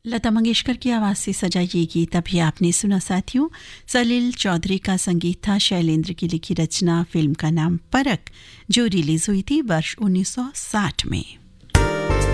लता मंगेशकर की आवाज़ से सजा ये गीत अभी आपने सुना साथियों। सलील चौधरी का संगीत था, शैलेंद्र की लिखी रचना। फिल्म का नाम परख, जो रिलीज हुई थी वर्ष 1960 में।